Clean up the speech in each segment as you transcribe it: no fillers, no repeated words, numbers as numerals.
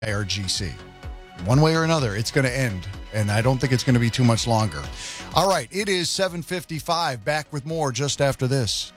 IRGC. One way or another, it's going to end, and I don't think it's going to be too much longer. All right, it is 7:55. Back with more just after this.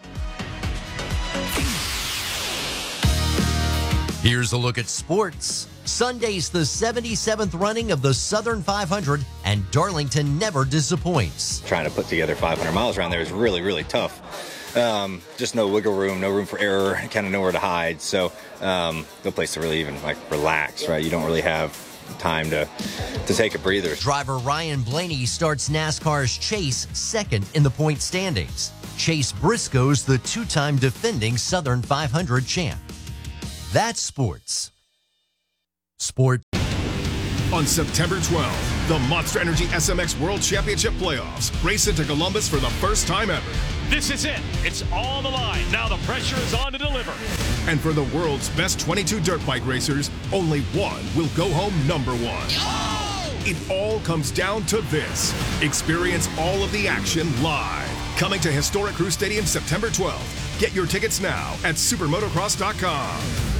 Here's a look at sports. Sunday's the 77th running of the Southern 500, and Darlington never disappoints. Trying to put together 500 miles around there is really, really tough. Just no wiggle room, no room for error, kind of nowhere to hide. So no place to really even relax, right? You don't really have time to take a breather. Driver Ryan Blaney starts NASCAR's Chase second in the point standings. Chase Briscoe's the two-time defending Southern 500 champ. That's sports. Sport. On September 12th, the Monster Energy SMX World Championship Playoffs race into Columbus for the first time ever. This is it. It's all the line. Now the pressure is on to deliver. And for the world's best 22 dirt bike racers, only one will go home number one. Oh! It all comes down to this. Experience all of the action live. Coming to Historic Crew Stadium September 12th. Get your tickets now at supermotocross.com.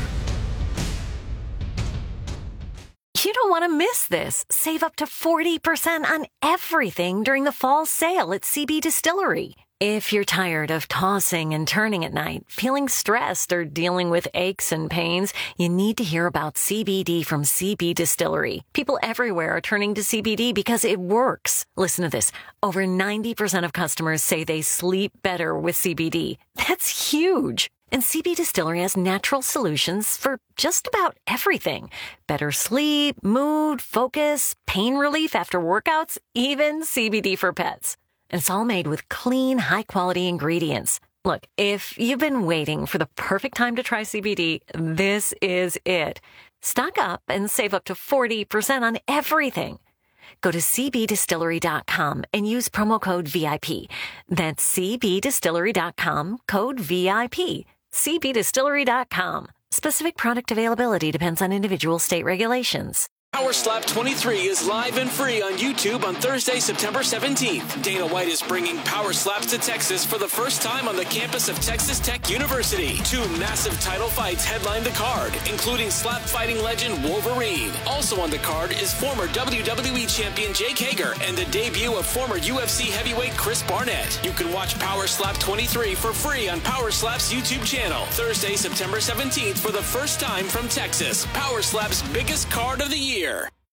You don't want to miss this. Save up to 40% on everything during the fall sale at CB Distillery. If you're tired of tossing and turning at night, feeling stressed, or dealing with aches and pains, you need to hear about CBD from CB Distillery. People everywhere are turning to CBD because it works. Listen to this. Over 90% of customers say they sleep better with CBD. That's huge. And CB Distillery has natural solutions for just about everything. Better sleep, mood, focus, pain relief after workouts, even CBD for pets. And it's all made with clean, high-quality ingredients. Look, if you've been waiting for the perfect time to try CBD, this is it. Stock up and save up to 40% on everything. Go to cbdistillery.com and use promo code VIP. That's cbdistillery.com, code VIP. cbdistillery.com. Specific product availability depends on individual state regulations. Power Slap 23 is live and free on YouTube on Thursday, September 17th. Dana White is bringing Power Slaps to Texas for the first time on the campus of Texas Tech University. Two massive title fights headline the card, including slap fighting legend Wolverine. Also on the card is former WWE champion Jake Hager and the debut of former UFC heavyweight Chris Barnett. You can watch Power Slap 23 for free on Power Slap's YouTube channel. Thursday, September 17th for the first time from Texas. Power Slap's biggest card of the year.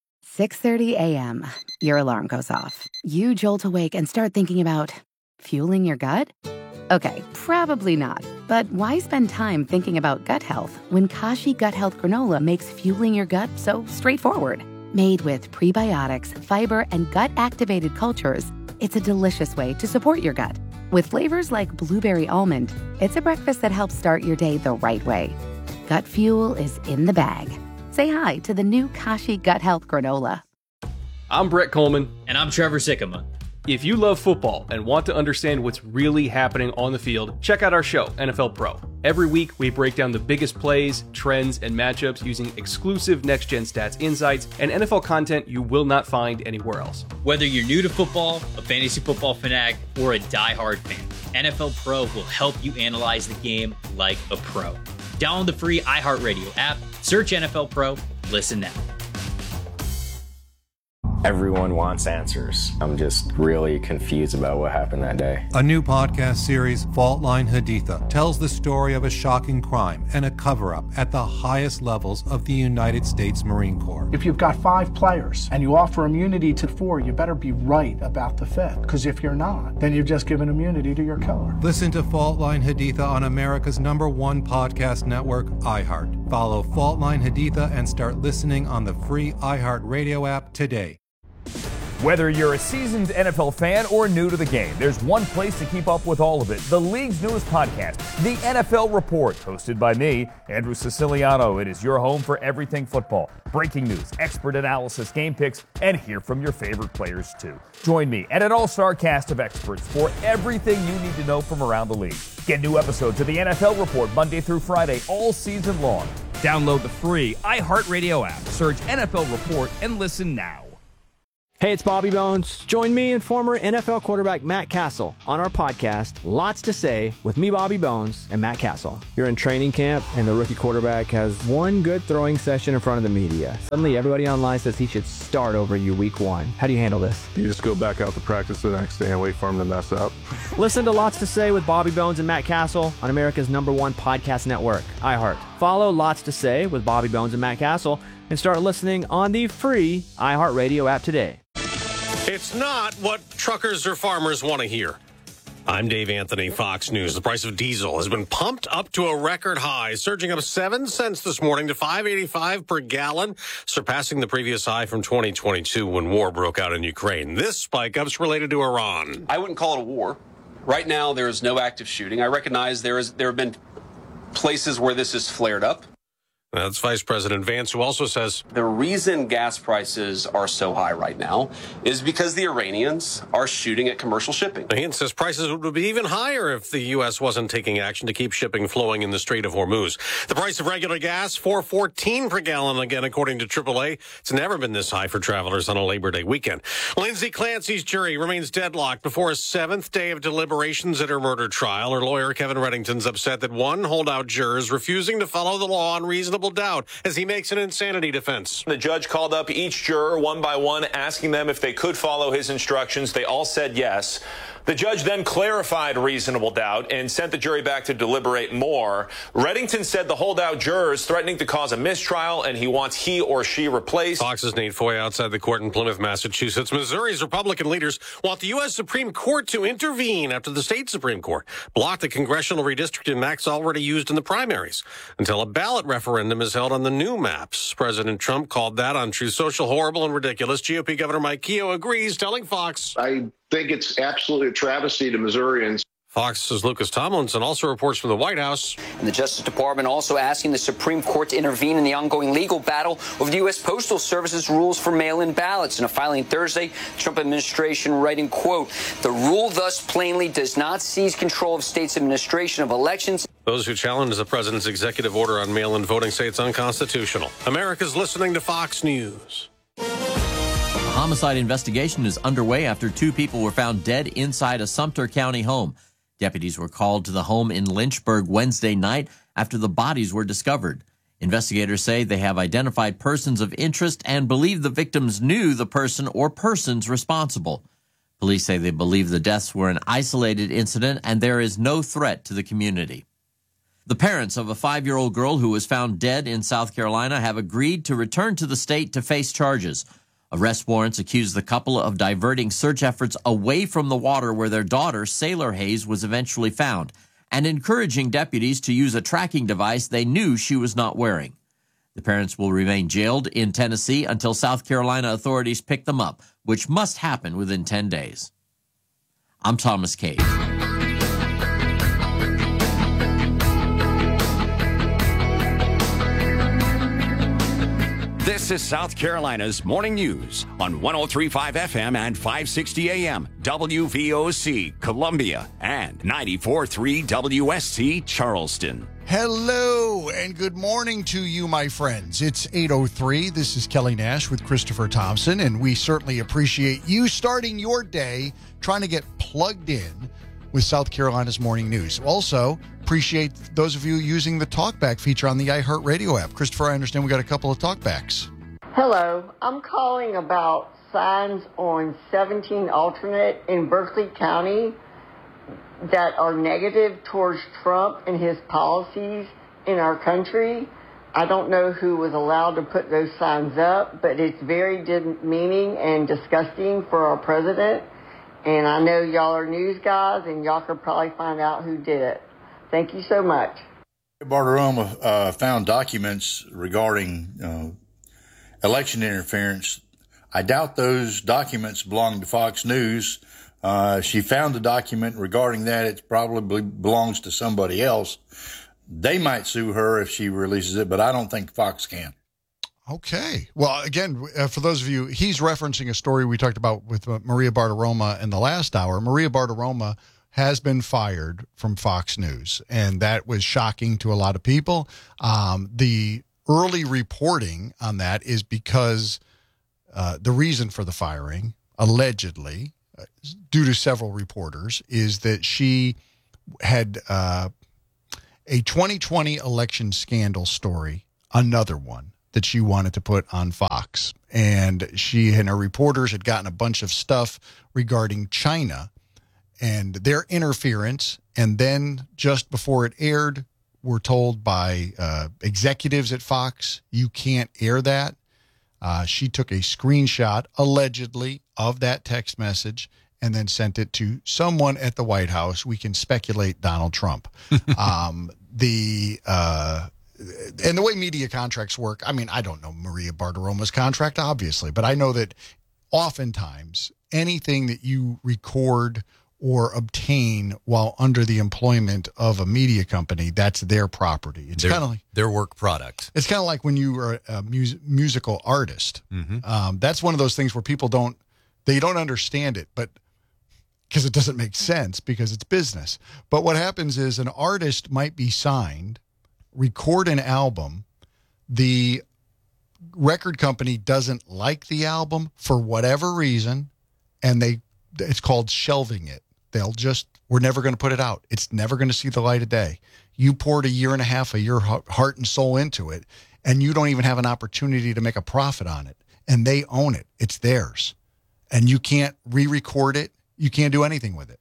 6:30 a.m. Your alarm goes off. You jolt awake and start thinking about fueling your gut? Okay, probably not. But why spend time thinking about gut health when Kashi Gut Health Granola makes fueling your gut so straightforward? Made with prebiotics, fiber, and gut-activated cultures, it's a delicious way to support your gut. With flavors like blueberry almond, it's a breakfast that helps start your day the right way. Gut fuel is in the bag. Say hi to the new Kashi Gut Health Granola. I'm Brett Coleman. And I'm Trevor Sikkema. If you love football and want to understand what's really happening on the field, check out our show, NFL Pro. Every week, we break down the biggest plays, trends, and matchups using exclusive next-gen stats insights and NFL content you will not find anywhere else. Whether you're new to football, a fantasy football fanatic, or a diehard fan, NFL Pro will help you analyze the game like a pro. Download the free iHeartRadio app, search NFL Pro, listen now. Everyone wants answers. I'm just really confused about what happened that day. A new podcast series, Fault Line Haditha, tells the story of a shocking crime and a cover-up at the highest levels of the United States Marine Corps. If you've got 5 players and you offer immunity to 4, you better be right about the 5th. Because if you're not, then you've just given immunity to your killer. Listen to Fault Line Haditha on America's #1 podcast network, iHeart. Follow Fault Line Haditha and start listening on the free iHeartRadio app today. Whether you're a seasoned NFL fan or new to the game, there's one place to keep up with all of it. The league's newest podcast, The NFL Report, hosted by me, Andrew Siciliano. It is your home for everything football. Breaking news, expert analysis, game picks, and hear from your favorite players too. Join me and an all-star cast of experts for everything you need to know from around the league. Get new episodes of The NFL Report Monday through Friday all season long. Download the free iHeartRadio app, search NFL Report, and listen now. Hey, it's Bobby Bones. Join me and former NFL quarterback Matt Castle on our podcast, Lots to Say, with me, Bobby Bones, and Matt Castle. You're in training camp, and the rookie quarterback has one good throwing session in front of the media. Suddenly, everybody online says he should start over you week one. How do you handle this? You just go back out to practice the next day and wait for him to mess up. Listen to Lots to Say with Bobby Bones and Matt Castle on America's #1 podcast network, iHeart. Follow Lots to Say with Bobby Bones and Matt Castle and start listening on the free iHeartRadio app today. It's not what truckers or farmers want to hear. I'm Dave Anthony, Fox News. The price of diesel has been pumped up to a record high, surging up 7 cents this morning to $5.85 per gallon, surpassing the previous high from 2022 when war broke out in Ukraine. This spike up's related to Iran. I wouldn't call it a war. Right now, there is no active shooting. I recognize there have been places where this has flared up. That's Vice President Vance, who also says the reason gas prices are so high right now is because the Iranians are shooting at commercial shipping. He says prices would be even higher if the U.S. wasn't taking action to keep shipping flowing in the Strait of Hormuz. The price of regular gas, $4.14 per gallon, again, according to AAA. It's never been this high for travelers on a Labor Day weekend. Lindsay Clancy's jury remains deadlocked before a 7th day of deliberations at her murder trial. Her lawyer, Kevin Reddington's upset that one holdout juror is refusing to follow the law on reasonable doubt as he makes an insanity defense. The judge called up each juror one by one, asking them if they could follow his instructions. They all said yes. The judge then clarified reasonable doubt and sent the jury back to deliberate more. Reddington said the holdout juror is threatening to cause a mistrial, and he wants he or she replaced. Fox's Nate Foy outside the court in Plymouth, Massachusetts. Missouri's Republican leaders want the U.S. Supreme Court to intervene after the state Supreme Court blocked the congressional redistricting maps already used in the primaries until a ballot referendum is held on the new maps. President Trump called that on Truth Social horrible and ridiculous. GOP Governor Mike Keogh agrees, telling Fox, I think it's absolutely a travesty to Missourians. Fox's Lucas Tomlinson also reports from the White House. And the Justice Department also asking the Supreme Court to intervene in the ongoing legal battle over the U.S. Postal Service's rules for mail-in ballots. In a filing Thursday, the Trump administration writing, quote, the rule thus plainly does not seize control of states' administration of elections. Those who challenge the president's executive order on mail-in voting say it's unconstitutional. America's listening to Fox News. A homicide investigation is underway after 2 people were found dead inside a Sumter County home. Deputies were called to the home in Lynchburg Wednesday night after the bodies were discovered. Investigators say they have identified persons of interest and believe the victims knew the person or persons responsible. Police say they believe the deaths were an isolated incident and there is no threat to the community. The parents of a 5-year-old girl who was found dead in South Carolina have agreed to return to the state to face charges. Arrest warrants accuse the couple of diverting search efforts away from the water where their daughter, Sailor Hayes, was eventually found, and encouraging deputies to use a tracking device they knew she was not wearing. The parents will remain jailed in Tennessee until South Carolina authorities pick them up, which must happen within 10 days. I'm Thomas Cade. This is South Carolina's Morning News on 103.5 FM and 560 AM, WVOC, Columbia, and 94.3 WSC, Charleston. Hello and good morning to you, my friends. It's 8:03. This is Kelly Nash with Christopher Thompson, and we certainly appreciate you starting your day trying to get plugged in with South Carolina's Morning News. Also, appreciate those of you using the TalkBack feature on the iHeartRadio app. Christopher, I understand we got a couple of TalkBacks. Hello, I'm calling about signs on 17 alternate in Berkeley County that are negative towards Trump and his policies in our country. I don't know who was allowed to put those signs up, but it's very demeaning and disgusting for our president. And I know y'all are news guys, and y'all could probably find out who did it. Thank you so much. Bartiromo found documents regarding election interference. I doubt those documents belong to Fox News. She found a document regarding that. It probably belongs to somebody else. They might sue her if she releases it, but I don't think Fox can. Okay. Well, again, for those of you, he's referencing a story we talked about with Maria Bartiromo in the last hour. Maria Bartiromo has been fired from Fox News, and that was shocking to a lot of people. The early reporting on that is because the reason for the firing, allegedly, due to several reporters, is that she had a 2020 election scandal story, another one, that she wanted to put on Fox. And she and her reporters had gotten a bunch of stuff regarding China and their interference. And then just before it aired, we're told by executives at Fox, you can't air that. She took a screenshot, allegedly, of that text message and then sent it to someone at the White House. We can speculate Donald Trump. And the way media contracts work, I mean, I don't know Maria Bartiromo's contract, obviously, but I know that oftentimes anything that you record or obtain while under the employment of a media company, that's their property. It's kind of like their work product. It's kind of like when you are a musical artist. That's one of those things where people don't understand it, but because it doesn't make sense because it's business. But what happens is an artist might be signed, record an album, the record company doesn't like the album for whatever reason, and it's called shelving it. We're never going to put it out. It's never going to see the light of day. You poured a year and a half of your heart and soul into it, and you don't even have an opportunity to make a profit on it. And they own it. It's theirs. And you can't re-record it. You can't do anything with it.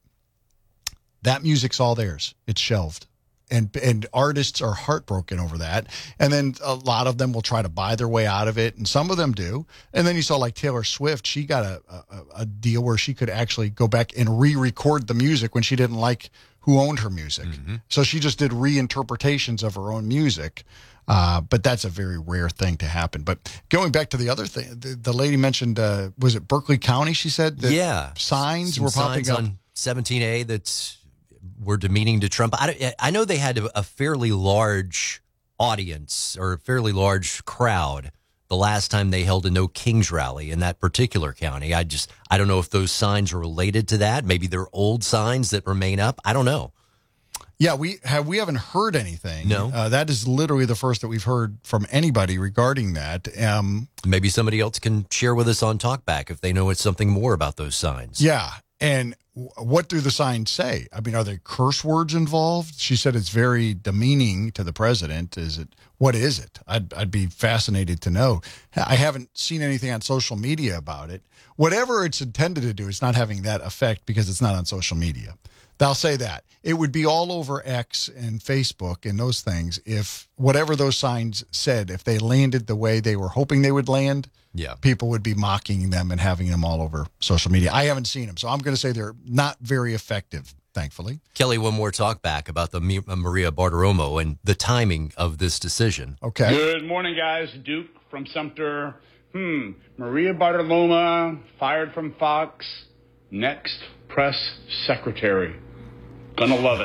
That music's all theirs. It's shelved. And artists are heartbroken over that. And then a lot of them will try to buy their way out of it, and some of them do. And then you saw like Taylor Swift, she got a deal where she could actually go back and re-record the music when she didn't like who owned her music. So she just did reinterpretations of her own music. But that's a very rare thing to happen. But going back to the other thing, the lady mentioned, was it Berkeley County, she said? That signs were popping up on 17A that were demeaning to Trump. I know they had a fairly large audience or a fairly large crowd the last time they held a No Kings rally in that particular county. I don't know if those signs are related to that. Maybe they're old signs that remain up. I don't know. Yeah, we haven't heard anything. No. That is literally the first that we've heard from anybody regarding that. Maybe somebody else can share with us on Talkback if they know it's something more about those signs. Yeah. And what do the signs say? I mean, are there curse words involved? She said it's very demeaning to the president. What is it? I'd be fascinated to know. I haven't seen anything on social media about it. Whatever it's intended to do, it's not having that effect because it's not on social media. They'll say that. It would be all over X and Facebook and those things if whatever those signs said, if they landed the way they were hoping they would land, people would be mocking them and having them all over social media. I haven't seen them, so I'm going to say they're not very effective, thankfully. Kelly, one more talk back about the Maria Bartiromo and the timing of this decision. Okay. Good morning, guys. Duke from Sumter. Maria Bartiromo fired from Fox. Next press secretary. Gonna love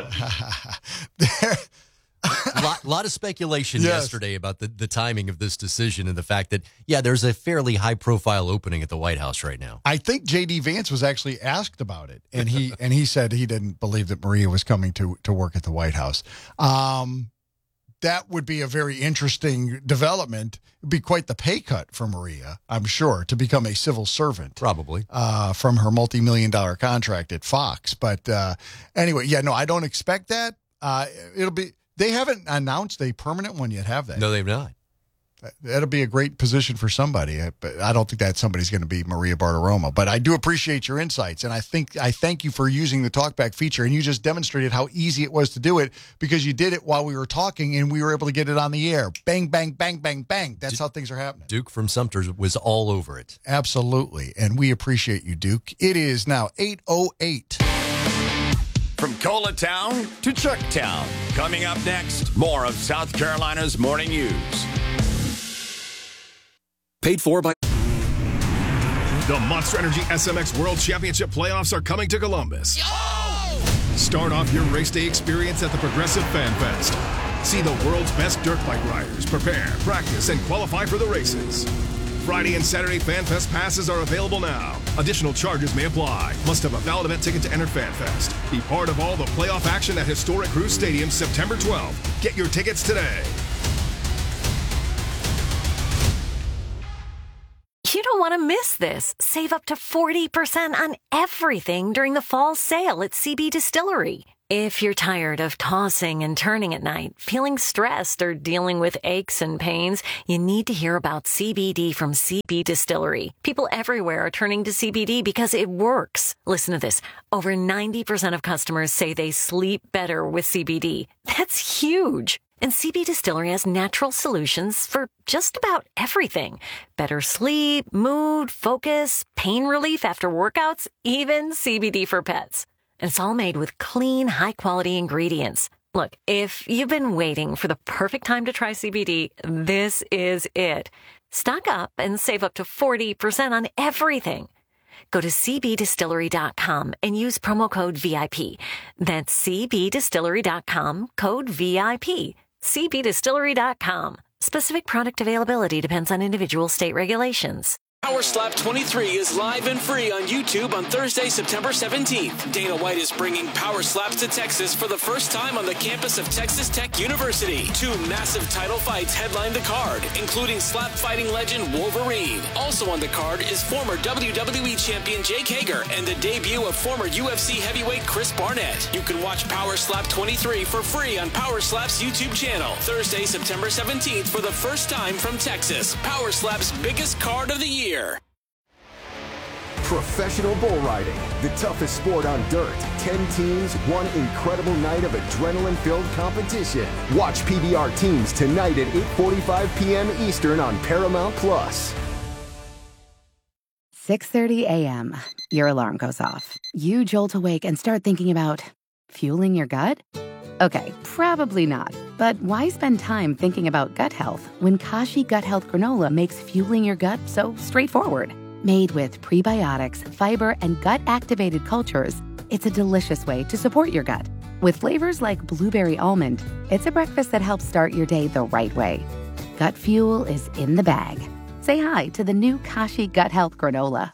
it. lot of speculation yesterday about the timing of this decision and the fact that, there's a fairly high-profile opening at the White House right now. I think J.D. Vance was actually asked about it, and he said he didn't believe that Maria was coming to work at the White House. That would be a very interesting development. It would be quite the pay cut for Maria, I'm sure, to become a civil servant. Probably. From her multi-million-dollar contract at Fox. But anyway, I don't expect that. They haven't announced a permanent one yet, have they? No, they've not. That'll be a great position for somebody, but I don't think that somebody's going to be Maria Bartiromo. But I do appreciate your insights, and I thank you for using the Talkback feature, and you just demonstrated how easy it was to do it because you did it while we were talking, and we were able to get it on the air. Bang, bang, bang, bang, bang. That's how things are happening. Duke from Sumter was all over it. Absolutely, and we appreciate you, Duke. It is now 8:08. From Coletown to Chucktown. Coming up next, more of South Carolina's Morning News. Paid for by... The Monster Energy SMX World Championship playoffs are coming to Columbus. Start off your race day experience at the Progressive Fan Fest. See the world's best dirt bike riders prepare, practice, and qualify for the races. Friday and Saturday Fan Fest passes are available now. Additional charges may apply. Must have a valid event ticket to enter Fan Fest. Be part of all the playoff action at Historic Cruise Stadium September 12th. Get your tickets today. You don't want to miss this. Save up to 40% on everything during the fall sale at CB Distillery. If you're tired of tossing and turning at night, feeling stressed, or dealing with aches and pains, you need to hear about CBD from CB Distillery. People everywhere are turning to CBD because it works. Listen to this. Over 90% of customers say they sleep better with CBD. That's huge. And CB Distillery has natural solutions for just about everything. Better sleep, mood, focus, pain relief after workouts, even CBD for pets. And it's all made with clean, high-quality ingredients. Look, if you've been waiting for the perfect time to try CBD, this is it. Stock up and save up to 40% on everything. Go to cbdistillery.com and use promo code VIP. That's cbdistillery.com, code VIP. cbdistillery.com. Specific product availability depends on individual state regulations. Power Slap 23 is live and free on YouTube on Thursday, September 17th. Dana White is bringing Power Slaps to Texas for the first time on the campus of Texas Tech University. 2 massive title fights headline the card, including slap fighting legend Wolverine. Also on the card is former WWE champion Jake Hager and the debut of former UFC heavyweight Chris Barnett. You can watch Power Slap 23 for free on Power Slap's YouTube channel. Thursday, September 17th for the first time from Texas. Power Slap's biggest card of the year. Professional bull riding, the toughest sport on dirt. 10 teams, one incredible night of adrenaline-filled competition. Watch PBR teams tonight at 8:45 p.m. Eastern on Paramount+. 6:30 a.m. Your alarm goes off. You jolt awake and start thinking about fueling your gut? Okay, probably not. But why spend time thinking about gut health when Kashi Gut Health Granola makes fueling your gut so straightforward? Made with prebiotics, fiber, and gut-activated cultures, it's a delicious way to support your gut. With flavors like blueberry almond, it's a breakfast that helps start your day the right way. Gut fuel is in the bag. Say hi to the new Kashi Gut Health Granola.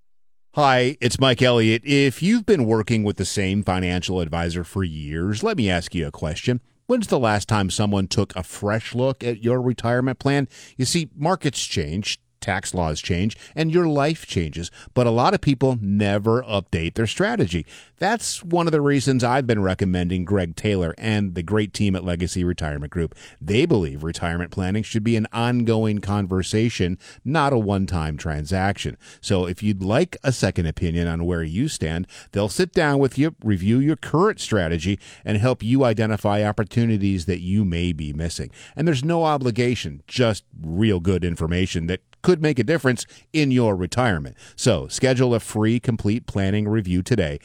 Hi, it's Mike Elliott. If you've been working with the same financial advisor for years, let me ask you a question. When's the last time someone took a fresh look at your retirement plan? You see, markets change, tax laws change, and your life changes, but a lot of people never update their strategy. That's one of the reasons I've been recommending Greg Taylor and the great team at Legacy Retirement Group. They believe retirement planning should be an ongoing conversation, not a one-time transaction. So if you'd like a second opinion on where you stand, they'll sit down with you, review your current strategy, and help you identify opportunities that you may be missing. And there's no obligation, just real good information that could make a difference in your retirement. So schedule a free complete planning review today.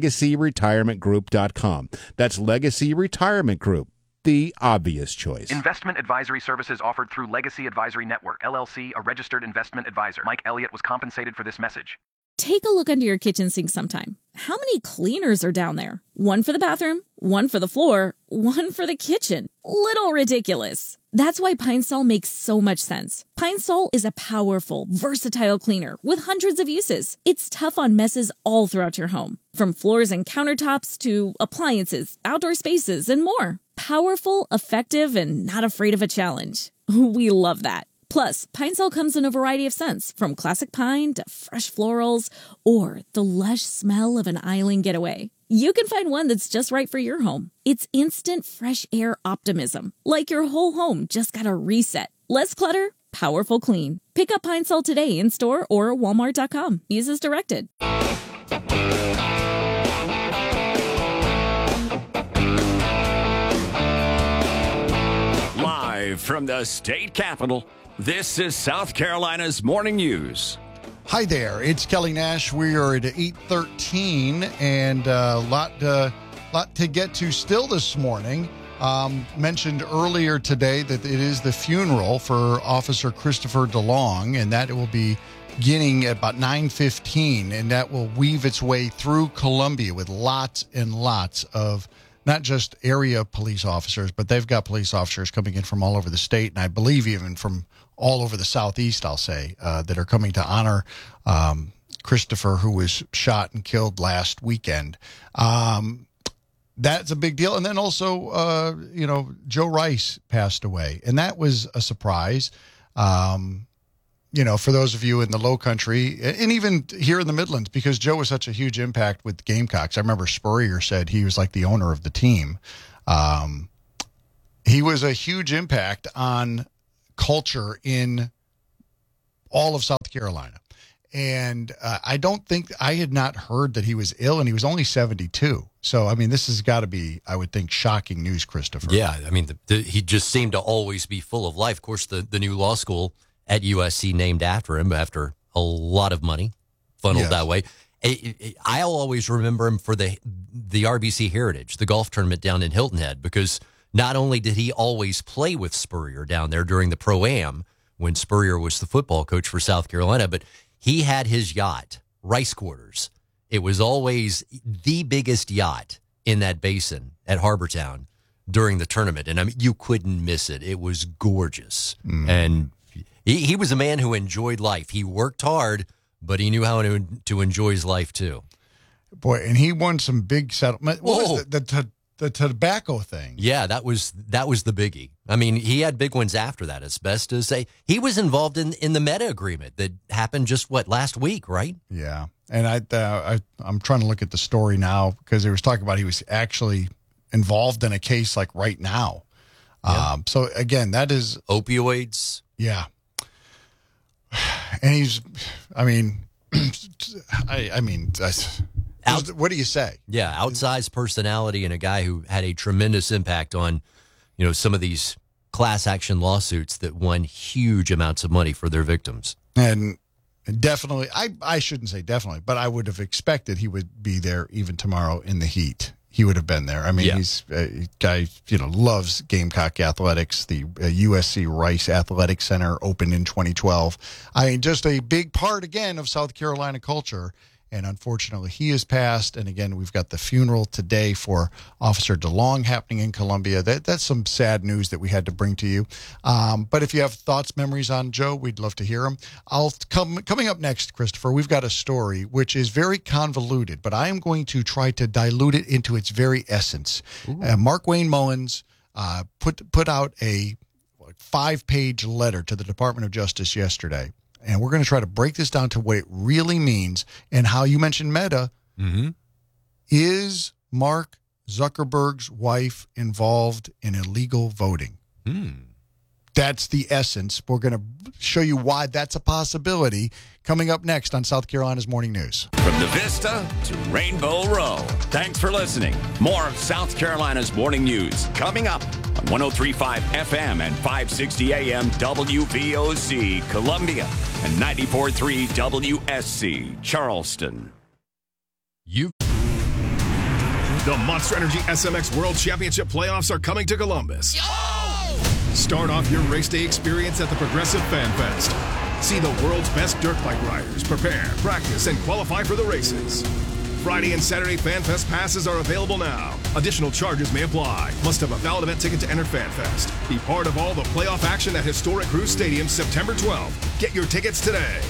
LegacyRetirementGroup.com. That's Legacy Retirement Group, the obvious choice. Investment advisory services offered through Legacy Advisory Network, LLC, a registered investment advisor. Mike Elliott was compensated for this message. Take a look under your kitchen sink sometime. How many cleaners are down there? One for the bathroom, one for the floor, one for the kitchen. Little ridiculous. That's why Pine Sol makes so much sense. Pine Sol is a powerful, versatile cleaner with hundreds of uses. It's tough on messes all throughout your home, from floors and countertops to appliances, outdoor spaces, and more. Powerful, effective, and not afraid of a challenge. We love that. Plus, Pine Sol comes in a variety of scents, from classic pine to fresh florals, or the lush smell of an island getaway. You can find one that's just right for your home. It's instant fresh air optimism, like your whole home just got a reset. Less clutter, powerful clean. Pick up Pine Sol today in store or walmart.com. Use as directed. Live from the state capitol, this is South Carolina's Morning News. Hi there, it's Kelly Nash. We are at 8:13 and a lot to get to still this morning. Mentioned earlier today that it is the funeral for Officer Christopher DeLong, and that it will be beginning at about 9:15, and that will weave its way through Columbia with lots and lots of not just area police officers, but they've got police officers coming in from all over the state, and I believe even from all over the Southeast, I'll say, that are coming to honor Christopher, who was shot and killed last weekend. That's a big deal. And then also, Joe Rice passed away, and that was a surprise. for those of you in the Low Country and even here in the Midlands, because Joe was such a huge impact with the Gamecocks. I remember Spurrier said he was like the owner of the team. He was a huge impact on culture in all of South Carolina. And I had not heard that he was ill, and he was only 72. So, I mean, this has got to be, I would think, shocking news, Christopher. Yeah, I mean, he just seemed to always be full of life. Of course, the new law school at USC named after him after a lot of money funneled that way. I'll always remember him for the RBC Heritage, the golf tournament down in Hilton Head, because not only did he always play with Spurrier down there during the Pro-Am when Spurrier was the football coach for South Carolina, but he had his yacht, Rice Quarters. It was always the biggest yacht in that basin at Harbortown during the tournament. And I mean, you couldn't miss it. It was gorgeous. And he was a man who enjoyed life. He worked hard, but he knew how to enjoy his life too. Boy, and he won some big settlement. What was the tobacco thing? Yeah, that was the biggie. I mean, he had big ones after that, as best to say. He was involved in the Meta agreement that happened just, last week, right? Yeah. And I'm trying to look at the story now because they was talking about he was actually involved in a case like right now. Yeah. So, again, that is... Opioids. Yeah. And he's, I mean, what do you say? Yeah, outsized personality and a guy who had a tremendous impact on, some of these class action lawsuits that won huge amounts of money for their victims. And definitely, I shouldn't say definitely, but I would have expected he would be there even tomorrow in the heat. He would have been there. I mean, he's a guy, loves Gamecock athletics. The USC Rice Athletic Center opened in 2012. I mean, just a big part, again, of South Carolina culture. And unfortunately, he has passed. And again, we've got the funeral today for Officer DeLong happening in Columbia. That's some sad news that we had to bring to you. But if you have thoughts, memories on Joe, we'd love to hear them. Coming up next, Christopher, we've got a story which is very convoluted, but I am going to try to dilute it into its very essence. Markwayne Mullins put out a 5-page letter to the Department of Justice yesterday. And we're going to try to break this down to what it really means and how you mentioned Meta. Mm-hmm. Is Mark Zuckerberg's wife involved in illegal voting? That's the essence. We're going to show you why that's a possibility coming up next on South Carolina's Morning News. From the Vista to Rainbow Row. Thanks for listening. More of South Carolina's Morning News coming up on 103.5 FM and 560 AM WVOC Columbia and 94.3 WSC Charleston. The Monster Energy SMX World Championship playoffs are coming to Columbus. Start off your race day experience at the Progressive Fan Fest. See the world's best dirt bike riders prepare, practice, and qualify for the races. Friday and Saturday Fan Fest passes are available now. Additional charges may apply. Must have a valid event ticket to enter Fan Fest. Be part of all the playoff action at Historic Cruise Stadium September 12th. Get your tickets today.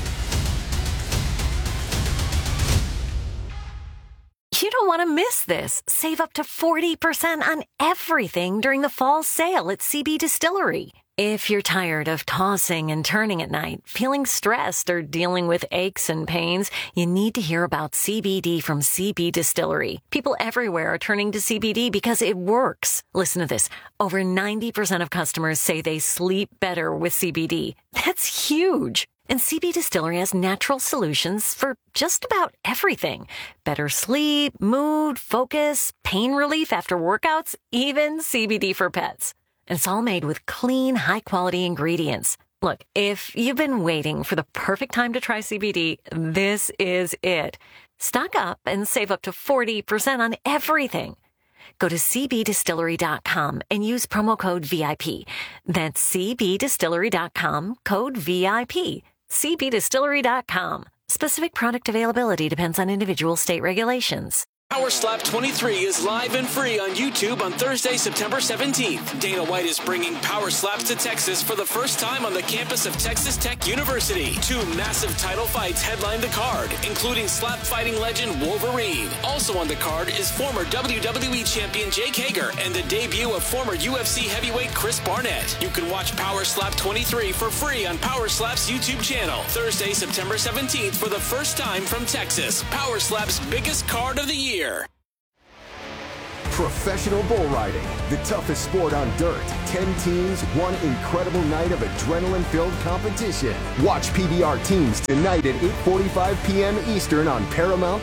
You don't want to miss this. Save up to 40% on everything during the fall sale at CB Distillery. If you're tired of tossing and turning at night, feeling stressed, or dealing with aches and pains, you need to hear about CBD from CB Distillery. People everywhere are turning to CBD because it works. Listen to this. Over 90% of customers say they sleep better with CBD. That's huge. And CB Distillery has natural solutions for just about everything. Better sleep, mood, focus, pain relief after workouts, even CBD for pets. And it's all made with clean, high-quality ingredients. Look, if you've been waiting for the perfect time to try CBD, this is it. Stock up and save up to 40% on everything. Go to cbdistillery.com and use promo code VIP. That's cbdistillery.com, code VIP. cbdistillery.com. Specific product availability depends on individual state regulations. Power Slap 23 is live and free on YouTube on Thursday, September 17th. Dana White is bringing Power Slaps to Texas for the first time on the campus of Texas Tech University. 2 massive title fights headline the card, including slap fighting legend Wolverine. Also on the card is former WWE champion Jake Hager and the debut of former UFC heavyweight Chris Barnett. You can watch Power Slap 23 for free on Power Slap's YouTube channel. Thursday, September 17th for the first time from Texas. Power Slap's biggest card of the year. Professional bull riding, the toughest sport on dirt. 10 teams, one incredible night of adrenaline-filled competition. Watch PBR Teams tonight at 8:45 p.m. Eastern on Paramount+.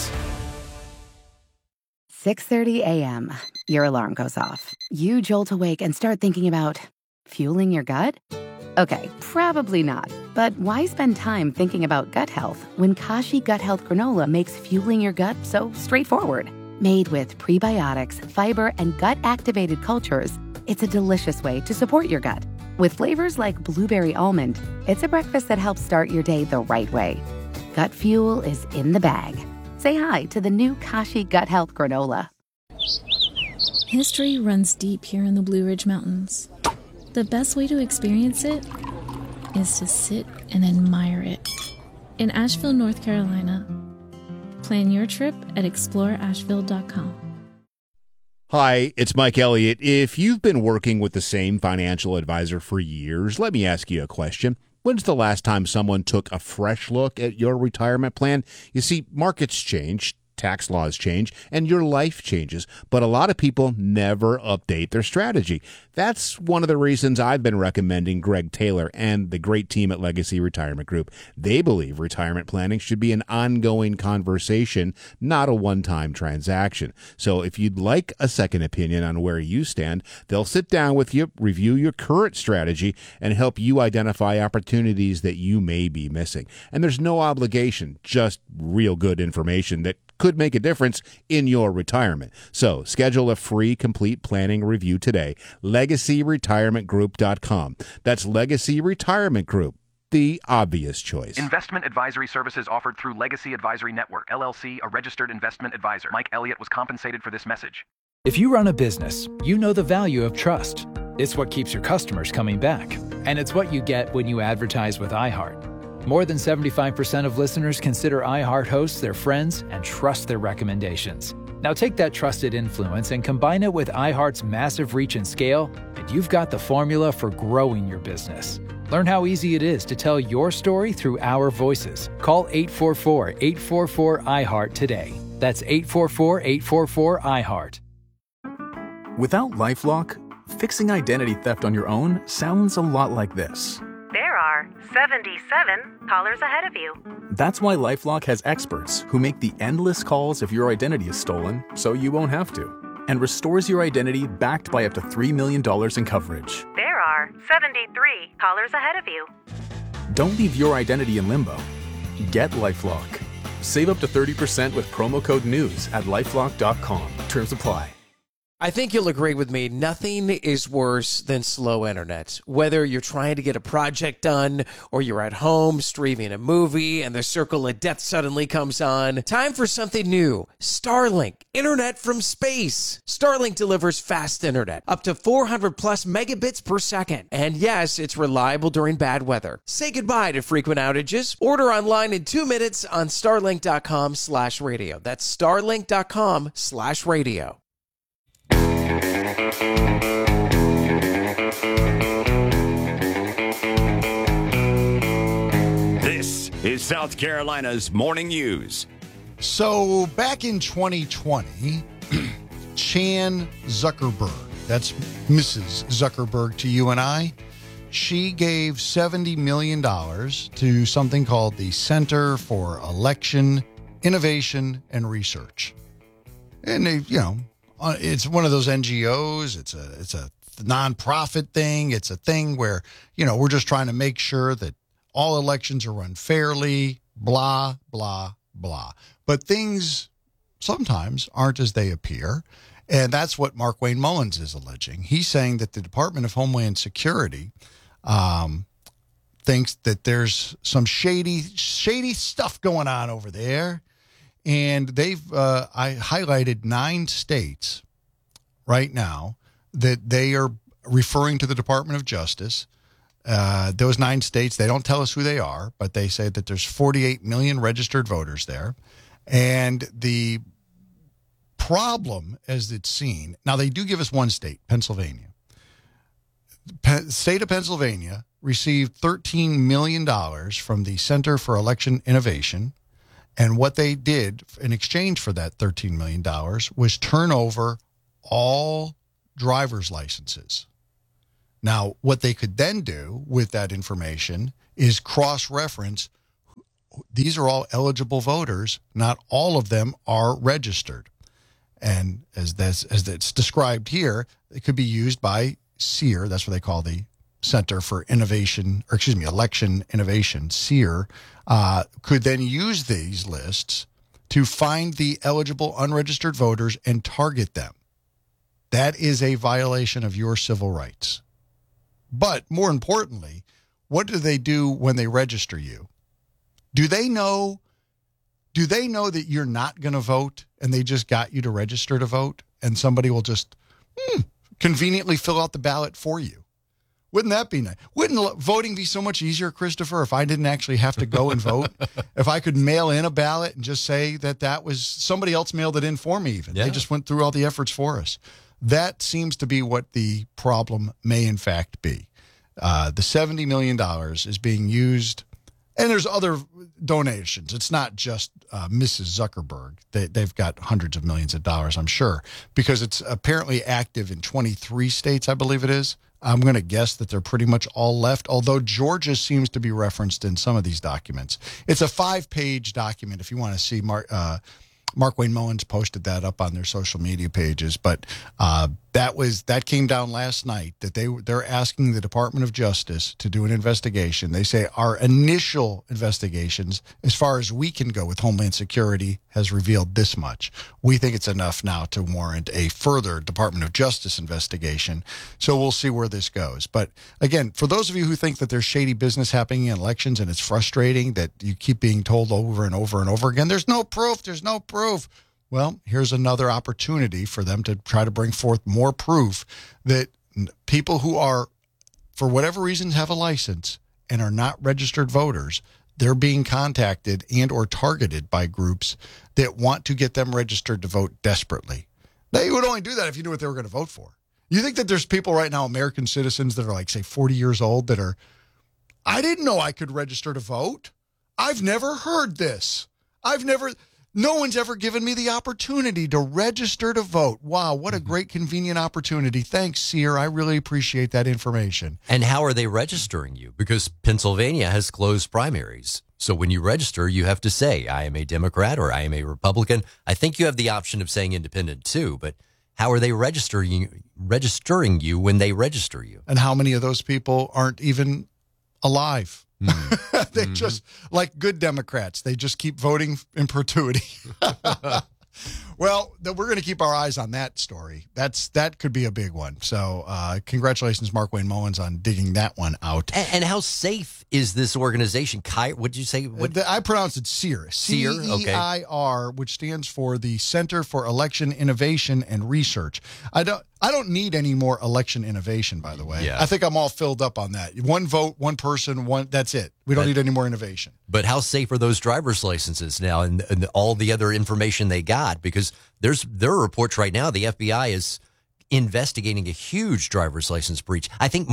6:30 a.m. Your alarm goes off. You jolt awake and start thinking about fueling your gut? Okay, probably not. But why spend time thinking about gut health when Kashi Gut Health Granola makes fueling your gut so straightforward? Made with prebiotics, fiber, and gut-activated cultures, it's a delicious way to support your gut. With flavors like blueberry almond, it's a breakfast that helps start your day the right way. Gut fuel is in the bag. Say hi to the new Kashi Gut Health Granola. History runs deep here in the Blue Ridge Mountains. The best way to experience it is to sit and admire it. In Asheville, North Carolina. Plan your trip at exploreasheville.com. Hi, it's Mike Elliott. If you've been working with the same financial advisor for years, let me ask you a question. When's the last time someone took a fresh look at your retirement plan? You see, markets change, tax laws change, and your life changes, but a lot of people never update their strategy. That's one of the reasons I've been recommending Greg Taylor and the great team at Legacy Retirement Group. They believe retirement planning should be an ongoing conversation, not a one-time transaction. So if you'd like a second opinion on where you stand, they'll sit down with you, review your current strategy, and help you identify opportunities that you may be missing. And there's no obligation, just real good information that could make a difference in your retirement. So schedule a free complete planning review today. LegacyRetirementGroup.com. That's Legacy Retirement Group, the obvious choice. Investment advisory services offered through Legacy Advisory Network, LLC, a registered investment advisor. Mike Elliott was compensated for this message. If you run a business, you know the value of trust. It's what keeps your customers coming back. And it's what you get when you advertise with iHeart. More than 75% of listeners consider iHeart hosts their friends and trust their recommendations. Now take that trusted influence and combine it with iHeart's massive reach and scale, and you've got the formula for growing your business. Learn how easy it is to tell your story through our voices. Call 844-844-iHeart today. That's 844-844-iHeart. Without LifeLock, fixing identity theft on your own sounds a lot like this. There are 77 callers ahead of you. That's why LifeLock has experts who make the endless calls if your identity is stolen so you won't have to, and restores your identity backed by up to $3 million in coverage. There are 73 callers ahead of you. Don't leave your identity in limbo. Get LifeLock. Save up to 30% with promo code NEWS at LifeLock.com. Terms apply. I think you'll agree with me, nothing is worse than slow internet. Whether you're trying to get a project done or you're at home streaming a movie and the circle of death suddenly comes on, time for something new. Starlink, internet from space. Starlink delivers fast internet, up to 400 plus megabits per second. And yes, it's reliable during bad weather. Say goodbye to frequent outages. Order online in 2 minutes on starlink.com/radio. That's starlink.com/radio. This is South Carolina's Morning News. So back in 2020, Chan Zuckerberg, that's Mrs. Zuckerberg to you and I, she gave $70 million to something called the Center for Election Innovation and Research. And they, it's one of those NGOs. It's a nonprofit thing. It's a thing where, we're just trying to make sure that all elections are run fairly, blah, blah, blah. But things sometimes aren't as they appear. And that's what Markwayne Mullins is alleging. He's saying that the Department of Homeland Security thinks that there's some shady stuff going on over there. and they've I highlighted 9 states right now that they are referring to the Department of Justice. Those 9 states, they don't tell us who they are, but they say that there's 48 million registered voters there. And the problem, as it's seen, now they do give us one state, Pennsylvania. State of Pennsylvania received $13 million from the Center for Election Innovation. And what they did in exchange for that $13 million was turn over all driver's licenses. Now, what they could then do with that information is cross-reference. These are all eligible voters. Not all of them are registered. And as it's described here, it could be used by SEER. That's what they call the Center for Innovation, or excuse me, Election Innovation, SEER, could then use these lists to find the eligible unregistered voters and target them. That is a violation of your civil rights. But more importantly, what do they do when they register you? Do they know that you're not going to vote and they just got you to register to vote, and somebody will just conveniently fill out the ballot for you? Wouldn't that be nice? Wouldn't voting be so much easier, Christopher, if I didn't actually have to go and vote? If I could mail in a ballot and just say that was somebody else mailed it in for me even. Yeah. They just went through all the efforts for us. That seems to be what the problem may in fact be. The $70 million is being used, and there's other donations. It's not just Mrs. Zuckerberg. They've got hundreds of millions of dollars, I'm sure, because it's apparently active in 23 states, I believe it is. I'm going to guess that they're pretty much all left, although Georgia seems to be referenced in some of these documents. It's a 5-page document if you want to see. Mark Wayne Mullins posted that up on their social media pages, but that came down last night, that they're asking the Department of Justice to do an investigation. They say our initial investigations, as far as we can go with Homeland Security, has revealed this much. We think it's enough now to warrant a further Department of Justice investigation. So we'll see where this goes. But again, for those of you who think that there's shady business happening in elections and it's frustrating that you keep being told over and over and over again, there's no proof. Well, here's another opportunity for them to try to bring forth more proof that people who are, for whatever reasons, have a license and are not registered voters, they're being contacted and or targeted by groups that want to get them registered to vote desperately. They would only do that if you knew what they were going to vote for. You think that there's people right now, American citizens that are like, say, 40 years old that are, I didn't know I could register to vote. I've never heard this. No one's ever given me the opportunity to register to vote. Wow, what a great convenient opportunity. Thanks, Sear. I really appreciate that information. And how are they registering you? Because Pennsylvania has closed primaries. So when you register, you have to say, I am a Democrat or I am a Republican. I think you have the option of saying independent too, but how are they registering you when they register you? And how many of those people aren't even alive? They just, like good Democrats, they just keep voting in perpetuity. Well, we're going to keep our eyes on that story. That could be a big one. So congratulations, Mark Wayne Mullins, on digging that one out. And how safe is this organization? What did you say? I pronounced it SEER. CEIR, which stands for the Center for Election Innovation and Research. I don't need any more election innovation, by the way. Yeah. I think I'm all filled up on that. One vote, one person, that's it. We don't need any more innovation. But how safe are those driver's licenses now and all the other information they got? Because there are reports right now the FBI is investigating a huge driver's license breach. I think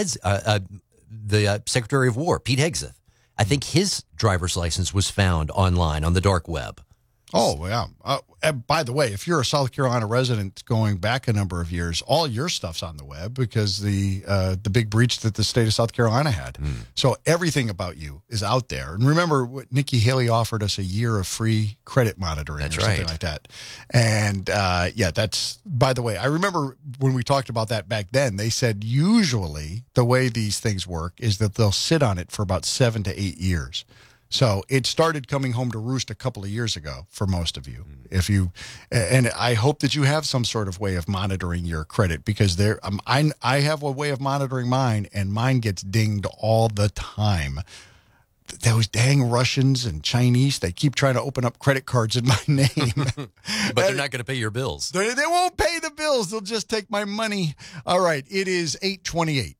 the Secretary of War, Pete Hegseth, I think his driver's license was found online on the dark web. Oh, yeah. By the way, if you're a South Carolina resident going back a number of years, all your stuff's on the web because the big breach that the state of South Carolina had. So everything about you is out there. And remember, Nikki Haley offered us a year of free credit monitoring or something like that. And that's, by the way, I remember when we talked about that back then, they said usually the way these things work is that they'll sit on it for about 7 to 8 years. So it started coming home to roost a couple of years ago for most of you. And I hope that you have some sort of way of monitoring your credit, because I have a way of monitoring mine, and mine gets dinged all the time those dang Russians and Chinese, they keep trying to open up credit cards in my name. But they're not going to pay your bills. They won't pay the bills. They'll just take my money. All right, it is 8:28.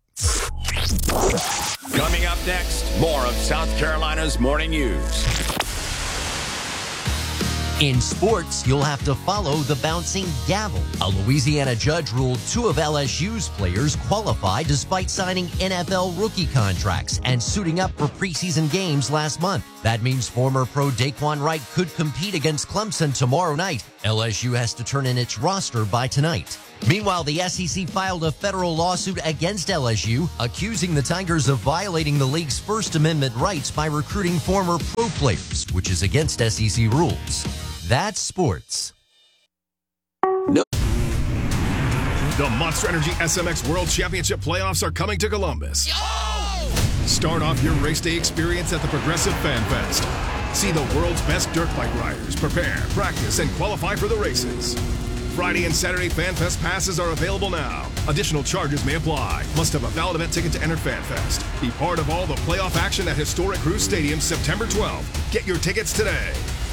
Coming up next, more of South Carolina's morning news. In sports, you'll have to follow the bouncing gavel. A Louisiana judge ruled 2 of LSU's players qualified despite signing NFL rookie contracts and suiting up for preseason games last month. That means former pro Daquan Wright could compete against Clemson tomorrow night. LSU has to turn in its roster by tonight. Meanwhile, the SEC filed a federal lawsuit against LSU, accusing the Tigers of violating the league's First Amendment rights by recruiting former pro players, which is against SEC rules. That's sports. No. The Monster Energy SMX World Championship playoffs are coming to Columbus. Start off your race day experience at the Progressive Fan Fest. See the world's best dirt bike riders prepare, practice, and qualify for the races. Friday and Saturday Fan Fest passes are available now. Additional charges may apply. Must have a valid event ticket to enter Fan Fest. Be part of all the playoff action at Historic Cruise Stadium September 12th. Get your tickets today.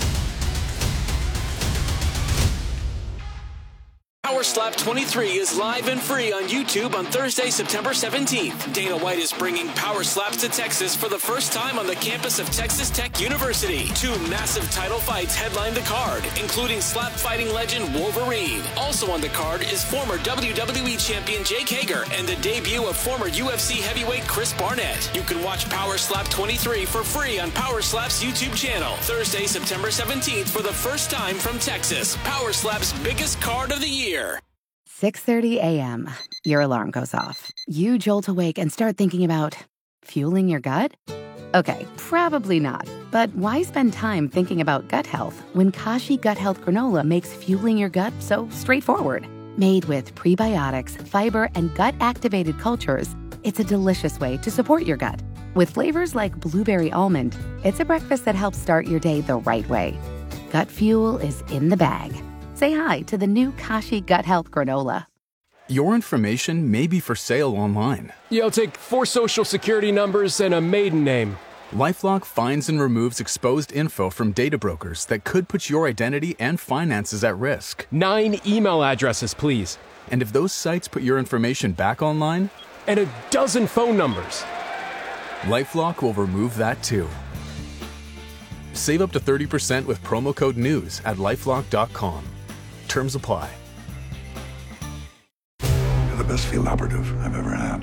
Power Slap 23 is live and free on YouTube on Thursday, September 17th. Dana White is bringing Power Slaps to Texas for the first time on the campus of Texas Tech University. 2 massive title fights headline the card, including slap fighting legend Wolverine. Also on the card is former WWE champion Jake Hager and the debut of former UFC heavyweight Chris Barnett. You can watch Power Slap 23 for free on Power Slap's YouTube channel. Thursday, September 17th for the first time from Texas. Power Slap's biggest card of the year. 6:30 a.m. Your alarm goes off. You jolt awake and start thinking about fueling your gut? Okay, probably not. But why spend time thinking about gut health when Kashi Gut Health Granola makes fueling your gut so straightforward? Made with prebiotics, fiber, and gut-activated cultures, it's a delicious way to support your gut. With flavors like blueberry almond, it's a breakfast that helps start your day the right way. Gut fuel is in the bag. Say hi to the new Kashi Gut Health Granola. Your information may be for sale online. Yeah, I'll take 4 social security numbers and a maiden name. LifeLock finds and removes exposed info from data brokers that could put your identity and finances at risk. 9 email addresses, please. And if those sites put your information back online? And a dozen phone numbers. LifeLock will remove that too. Save up to 30% with promo code NEWS at LifeLock.com. Terms apply. You're the best field operative I've ever had.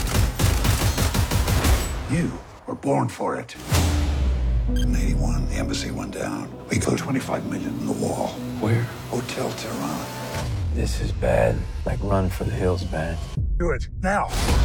You were born for it. In 81, the embassy went down. We closed $25 million in the wall. Where? Hotel Tehran. This is bad. Like run for the hills bad. Do it, now.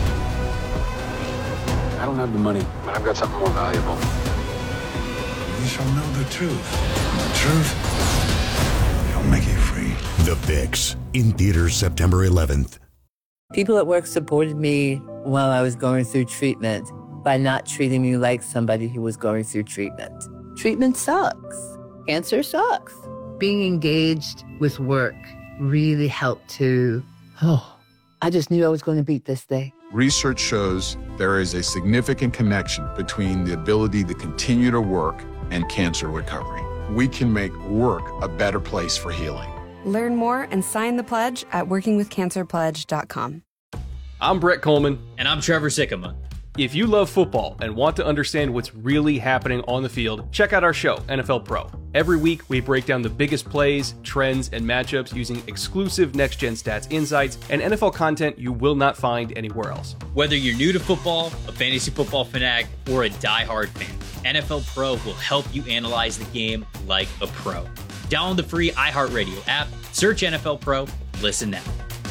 I don't have the money, but I've got something more valuable. You shall know the truth. And the truth shall make you free. The Fix, in theaters September 11th. People at work supported me while I was going through treatment by not treating me like somebody who was going through treatment. Treatment sucks. Cancer sucks. Being engaged with work really helped to, I just knew I was going to beat this thing. Research shows there is a significant connection between the ability to continue to work and cancer recovery. We can make work a better place for healing. Learn more and sign the pledge at workingwithcancerpledge.com. I'm Brett Coleman. And I'm Trevor Sikkema. If you love football and want to understand what's really happening on the field, check out our show, NFL Pro. Every week, we break down the biggest plays, trends, and matchups using exclusive next-gen stats insights and NFL content you will not find anywhere else. Whether you're new to football, a fantasy football fanatic, or a diehard fan, NFL Pro will help you analyze the game like a pro. Download the free iHeartRadio app, search NFL Pro, listen now.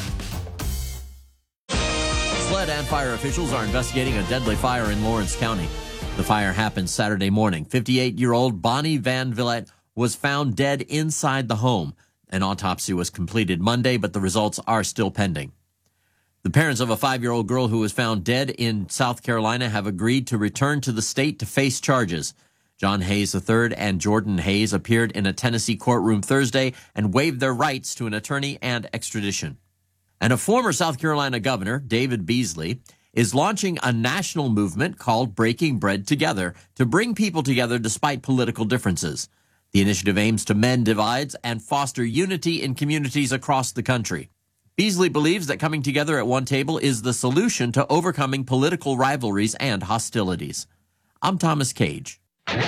Sled and fire officials are investigating a deadly fire in Lawrence County. The fire happened Saturday morning. 58-year-old Bonnie Van Villette was found dead inside the home. An autopsy was completed Monday, but the results are still pending. The parents of a 5-year-old girl who was found dead in South Carolina have agreed to return to the state to face charges. John Hayes III and Jordan Hayes appeared in a Tennessee courtroom Thursday and waived their rights to an attorney and extradition. And a former South Carolina governor, David Beasley, is launching a national movement called Breaking Bread Together to bring people together despite political differences. The initiative aims to mend divides and foster unity in communities across the country. Beasley believes that coming together at one table is the solution to overcoming political rivalries and hostilities. I'm Thomas Cage.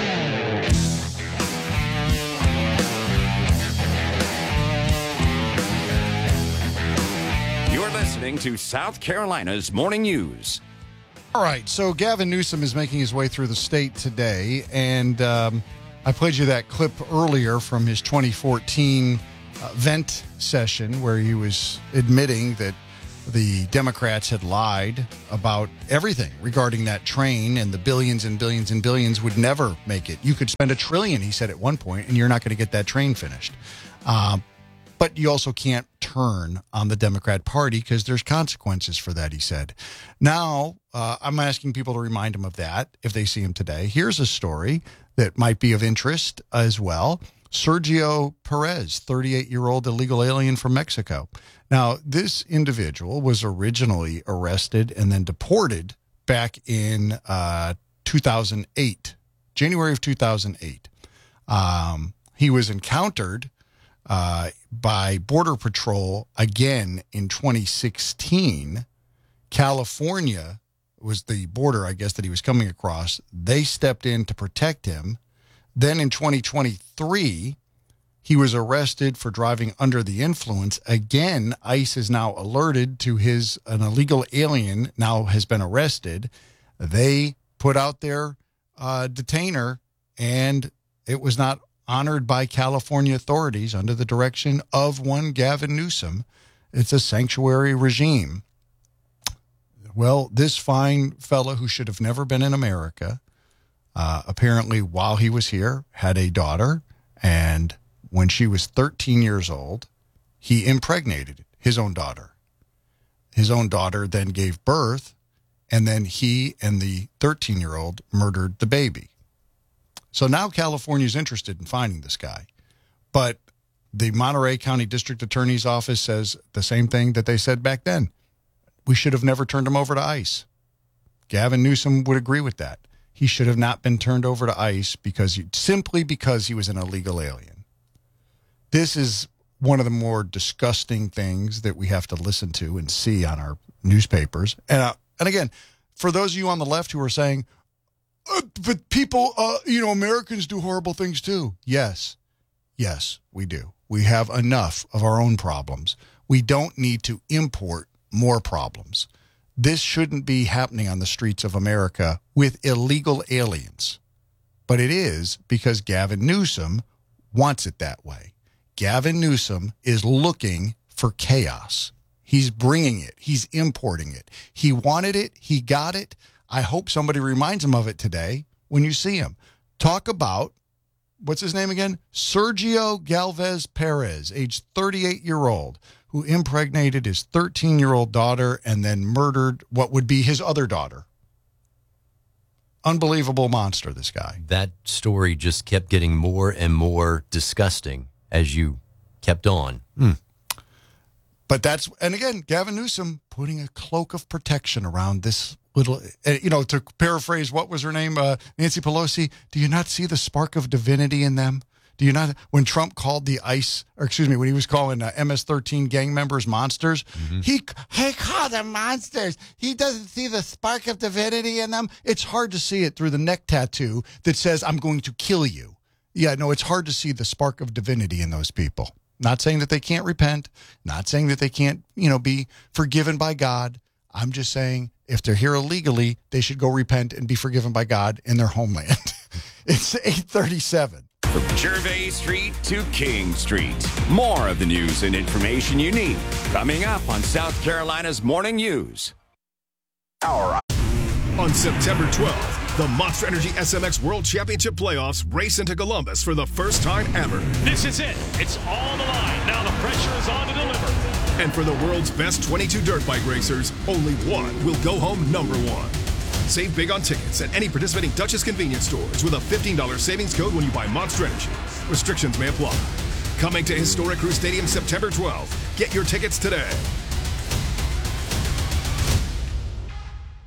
You're listening to South Carolina's Morning News. All right, so Gavin Newsom is making his way through the state today, and I played you that clip earlier from his 2014 vent session where he was admitting that the Democrats had lied about everything regarding that train, and the billions and billions and billions would never make it. You could spend $1 trillion, he said at one point, and you're not going to get that train finished. But you also can't turn on the Democrat Party because there's consequences for that, he said. Now, I'm asking people to remind him of that if they see him today. Here's a story that might be of interest as well. Sergio Perez, 38-year-old illegal alien from Mexico. Now, this individual was originally arrested and then deported back in 2008, January of 2008. He was encountered by Border Patrol again in 2016. California was the border, I guess, that he was coming across. They stepped in to protect him. Then in 2023, he was arrested for driving under the influence. Again, ICE is now alerted to an illegal alien now has been arrested. They put out their detainer, and it was not honored by California authorities under the direction of one Gavin Newsom. It's a sanctuary regime. Well, this fine fella who should have never been in America, apparently while he was here, had a daughter, and when she was 13 years old, he impregnated his own daughter. His own daughter then gave birth, and then he and the 13-year-old murdered the baby. So now California is interested in finding this guy. But the Monterey County District Attorney's Office says the same thing that they said back then. We should have never turned him over to ICE. Gavin Newsom would agree with that. He should have not been turned over to ICE simply because he was an illegal alien. This is one of the more disgusting things that we have to listen to and see on our newspapers. And again, for those of you on the left who are saying, but people, Americans do horrible things too. Yes, we do. We have enough of our own problems. We don't need to import more problems. This shouldn't be happening on the streets of America with illegal aliens. But it is because Gavin Newsom wants it that way. Gavin Newsom is looking for chaos. He's bringing it. He's importing it. He wanted it. He got it. I hope somebody reminds him of it today when you see him. Talk about, what's his name again? Sergio Galvez Perez, age 38-year-old, who impregnated his 13-year-old daughter and then murdered what would be his other daughter. Unbelievable monster, this guy. That story just kept getting more and more disgusting as you kept on. But and again, Gavin Newsom putting a cloak of protection around this little, to paraphrase, what was her name? Nancy Pelosi. Do you not see the spark of divinity in them? Do you not? When Trump called when he was calling MS-13 gang members monsters, he called them monsters. He doesn't see the spark of divinity in them. It's hard to see it through the neck tattoo that says, I'm going to kill you. Yeah, no, it's hard to see the spark of divinity in those people. Not saying that they can't repent, not saying that they can't, be forgiven by God. I'm just saying if they're here illegally, they should go repent and be forgiven by God in their homeland. It's 8:37. From Gervais Street to King Street. More of the news and information you need coming up on South Carolina's Morning News. On September 12th, the Monster Energy SMX World Championship Playoffs race into Columbus for the first time ever. This is it. It's on the line. Now the pressure is on to deliver. And for the world's best 22 dirt bike racers, only one will go home number one. Save big on tickets at any participating Dutchess convenience stores with a $15 savings code when you buy Monster Energy. Restrictions may apply. Coming to Historic Crew Stadium September 12th. Get your tickets today.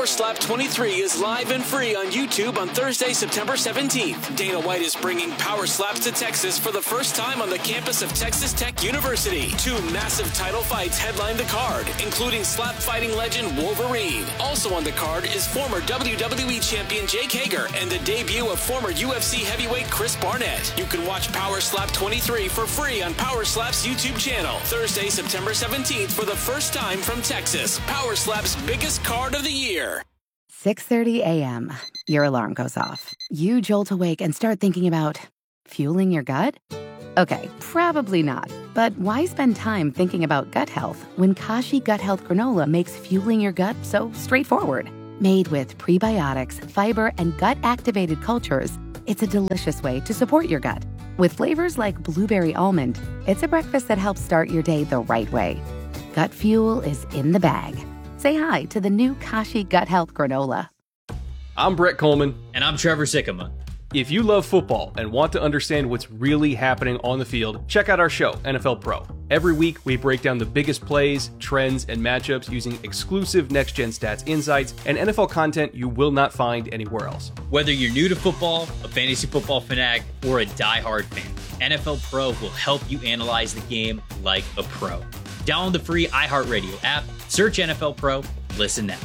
Slap 23 is live and free on YouTube on Thursday, September 17th. Dana White is bringing Power Slaps to Texas for the first time on the campus of Texas Tech University. 2 massive title fights headline the card, including slap fighting legend Wolverine. Also on the card is former WWE champion Jake Hager and the debut of former UFC heavyweight Chris Barnett. You can watch Power Slap 23 for free on Power Slap's YouTube channel. Thursday, September 17th for the first time from Texas. Power Slap's biggest card of the year. 6:30 a.m. Your alarm goes off. You jolt awake and start thinking about fueling your gut? Okay, probably not. But why spend time thinking about gut health when Kashi Gut Health Granola makes fueling your gut so straightforward? Made with prebiotics, fiber, and gut-activated cultures, it's a delicious way to support your gut. With flavors like blueberry almond, it's a breakfast that helps start your day the right way. Gut fuel is in the bag. Say hi to the new Kashi Gut Health Granola. I'm Brett Coleman. And I'm Trevor Sikkema. If you love football and want to understand what's really happening on the field, check out our show, NFL Pro. Every week, we break down the biggest plays, trends, and matchups using exclusive next-gen stats insights and NFL content you will not find anywhere else. Whether you're new to football, a fantasy football fanatic, or a diehard fan, NFL Pro will help you analyze the game like a pro. Download the free iHeartRadio app, search NFL Pro, listen now.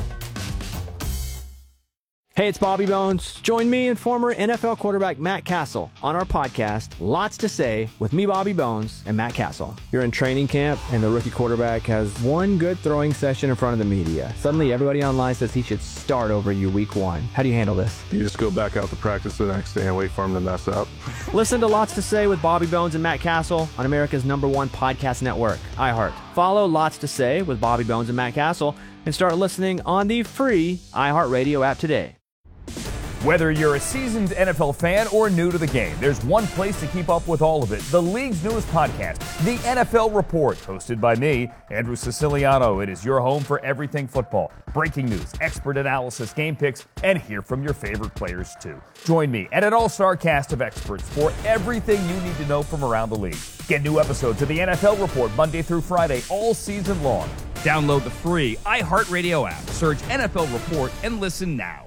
Hey, it's Bobby Bones. Join me and former NFL quarterback Matt Castle on our podcast, Lots to Say, with me, Bobby Bones, and Matt Castle. You're in training camp, and the rookie quarterback has one good throwing session in front of the media. Suddenly, everybody online says he should start over you week 1. How do you handle this? You just go back out to practice the next day and wait for him to mess up. Listen to Lots to Say with Bobby Bones and Matt Castle on America's #1 podcast network, iHeart. Follow Lots to Say with Bobby Bones and Matt Castle and start listening on the free iHeartRadio app today. Whether you're a seasoned NFL fan or new to the game, there's one place to keep up with all of it. The league's newest podcast, The NFL Report, hosted by me, Andrew Siciliano. It is your home for everything football. Breaking news, expert analysis, game picks, and hear from your favorite players too. Join me and an all-star cast of experts for everything you need to know from around the league. Get new episodes of The NFL Report Monday through Friday all season long. Download the free iHeartRadio app. Search NFL Report and listen now.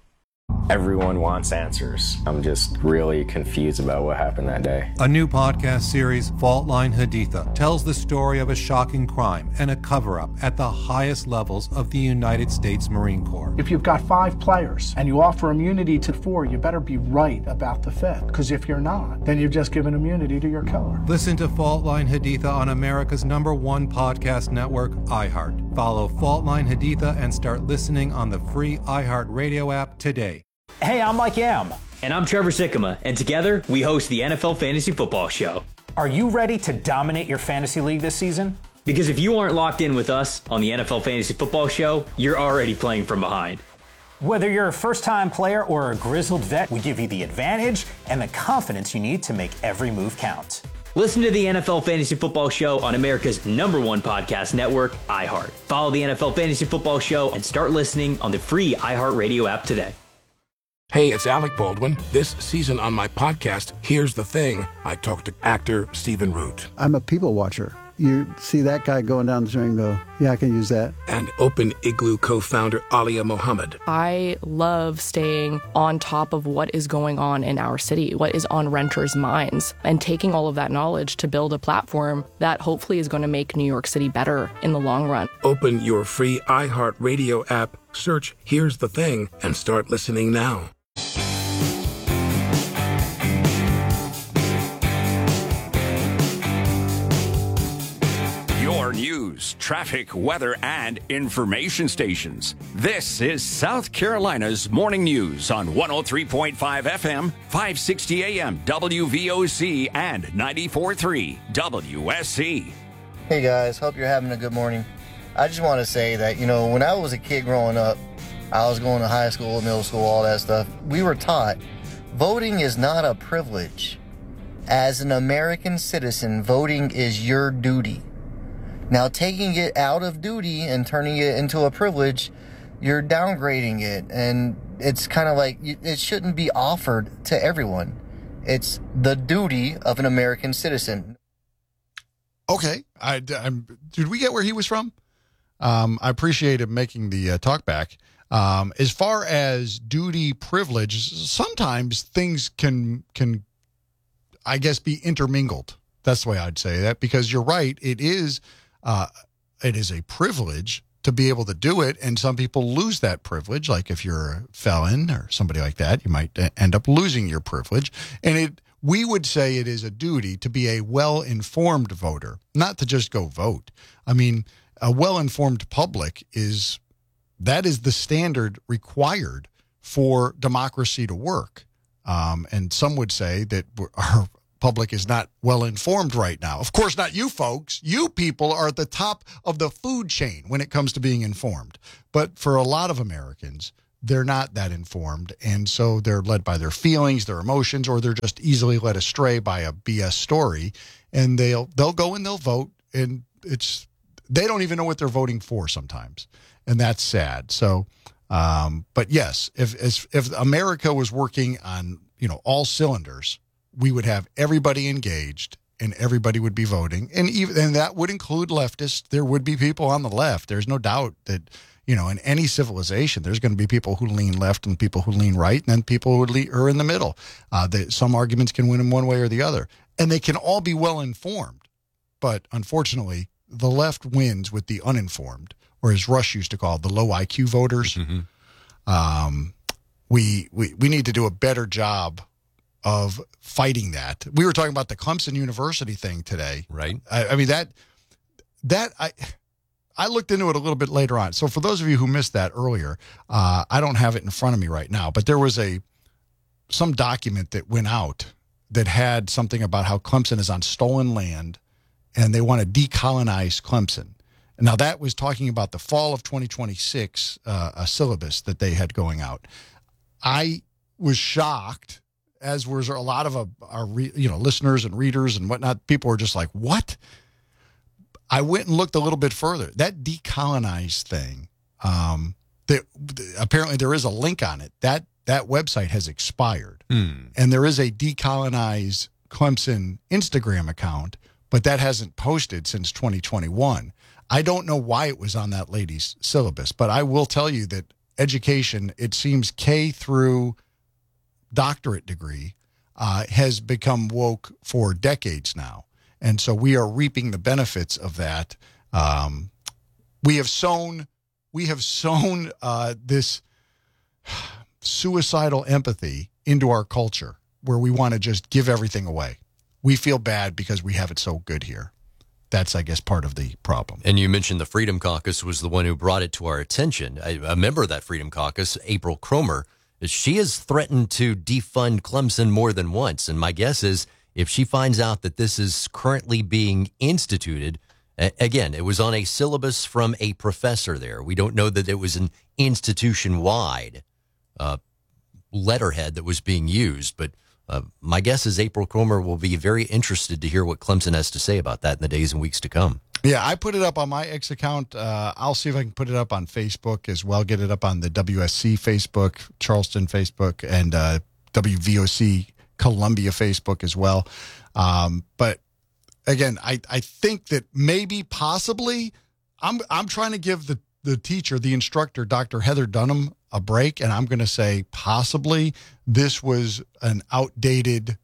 Everyone wants answers. I'm just really confused about what happened that day. A new podcast series, Fault Line Haditha, tells the story of a shocking crime and a cover-up at the highest levels of the United States Marine Corps. If you've got 5 players and you offer immunity to 4, you better be right about the 5th. Because if you're not, then you've just given immunity to your killer. Listen to Fault Line Haditha on America's #1 podcast network, iHeart. Follow Fault Line Haditha and start listening on the free iHeartRadio app today. Hey, I'm Mike Yam. And I'm Trevor Sikkema, and together we host the NFL Fantasy Football Show. Are you ready to dominate your fantasy league this season? Because if you aren't locked in with us on the NFL Fantasy Football Show, you're already playing from behind. Whether you're a first-time player or a grizzled vet, we give you the advantage and the confidence you need to make every move count. Listen to the NFL Fantasy Football Show on America's #1 podcast network, iHeart. Follow the NFL Fantasy Football Show and start listening on the free iHeartRadio app today. Hey, it's Alec Baldwin. This season on my podcast, Here's the Thing, I talked to actor Stephen Root. I'm a people watcher. You see that guy going down the street and go, yeah, I can use that. And Open Igloo co-founder Alia Mohammed. I love staying on top of what is going on in our city, what is on renters' minds, and taking all of that knowledge to build a platform that hopefully is going to make New York City better in the long run. Open your free iHeartRadio app, search Here's the Thing, and start listening now. News, traffic, weather, and information stations. This is South Carolina's Morning News on 103.5 FM, 560 AM, WVOC, and 94.3 WSC. Hey guys, hope you're having a good morning. I just want to say that, when I was a kid growing up, I was going to high school, middle school, all that stuff. We were taught voting is not a privilege. As an American citizen, voting is your duty. Now, taking it out of duty and turning it into a privilege, you're downgrading it. And it's kind of like it shouldn't be offered to everyone. It's the duty of an American citizen. Okay. Did we get where he was from? I appreciate him making the talk back. As far as duty privilege, sometimes things can I guess be intermingled. That's the way I'd say that, because you're right. It is a privilege to be able to do it, and some people lose that privilege. Like if you're a felon or somebody like that, you might end up losing your privilege. And we would say it is a duty to be a well-informed voter, not to just go vote. I mean, a well-informed public is the standard required for democracy to work. And some would say that our public is not well informed right now. Of course, not you folks. You people are at the top of the food chain when it comes to being informed. But for a lot of Americans, they're not that informed. And so they're led by their feelings, their emotions, or they're just easily led astray by a BS story. And they'll go and they'll vote. And they don't even know what they're voting for sometimes. And that's sad. So, but yes, if America was working on, all cylinders, we would have everybody engaged and everybody would be voting. And that would include leftists. There would be people on the left. There's no doubt that, in any civilization, there's going to be people who lean left and people who lean right, and then people who are in the middle. Some arguments can win in one way or the other. And they can all be well informed. But unfortunately, the left wins with the uninformed, or as Rush used to call it, the low IQ voters. Mm-hmm. We need to do a better job of fighting that. We were talking about the Clemson University thing today. Right. I mean, I looked into it a little bit later on. So for those of you who missed that earlier, I don't have it in front of me right now, but there was some document that went out that had something about how Clemson is on stolen land and they want to decolonize Clemson. Now, that was talking about the fall of 2026, a syllabus that they had going out. I was shocked, as was a lot of our listeners and readers and whatnot. People were just like, what? I went and looked a little bit further. That decolonize thing, apparently there is a link on it. That website has expired. And there is a decolonize Clemson Instagram account, but that hasn't posted since 2021. I don't know why it was on that lady's syllabus, but I will tell you that education, it seems K through doctorate degree, has become woke for decades now. And so we are reaping the benefits of that. We have sown this suicidal empathy into our culture where we want to just give everything away. We feel bad because we have it so good here. That's, I guess, part of the problem. And you mentioned the Freedom Caucus was the one who brought it to our attention. A member of that Freedom Caucus, April Cromer, she has threatened to defund Clemson more than once. And my guess is if she finds out that this is currently being instituted, again, it was on a syllabus from a professor there. We don't know that it was an institution-wide letterhead that was being used, but my guess is April Cromer will be very interested to hear what Clemson has to say about that in the days and weeks to come. Yeah, I put it up on my X account. I'll see if I can put it up on Facebook as well, get it up on the WSC Facebook, Charleston Facebook, and WVOC Columbia Facebook as well. But again, I think that maybe, possibly, I'm trying to give the teacher, the instructor, Dr. Heather Dunham, a break, and I'm going to say possibly this was an outdated,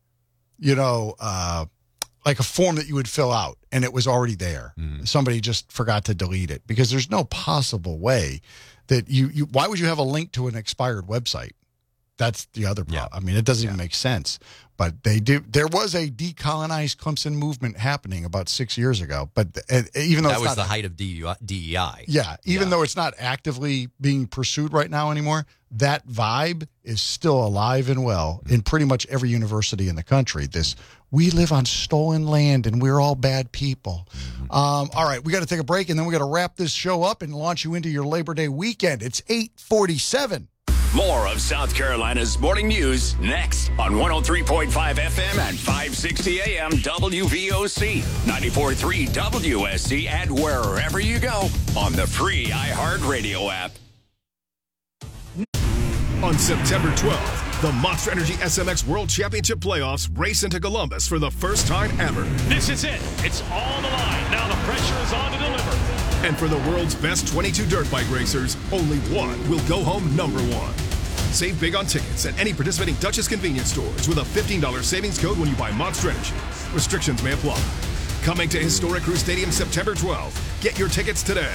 like a form that you would fill out, and it was already there. Somebody just forgot to delete it, because there's no possible way that why would you have a link to an expired website? That's the other problem. Yeah. I mean, it doesn't even make sense. But there was a decolonized Clemson movement happening about 6 years ago. But even though that was the height of DEI. Yeah, even though it's not actively being pursued right now anymore, that vibe is still alive and well in pretty much every university in the country. We live on stolen land and we're all bad people. All right, we got to take a break, and then we got to wrap this show up and launch you into your Labor Day weekend. It's 8:47. More of South Carolina's morning news next on 103.5 FM and 560 AM WVOC, 94.3 WSC, and wherever you go on the free iHeartRadio app. On September 12th, The Monster Energy SMX World Championship Playoffs race into Columbus for the first time ever. This is it. It's all on the line. Now the pressure is on to deliver. And for the world's best 22 dirt bike racers, only one will go home number one. Save big on tickets at any participating Duchess convenience stores with a $15 savings code when you buy Monster Energy. Restrictions may apply. Coming to Historic Crew Stadium September 12th. Get your tickets today.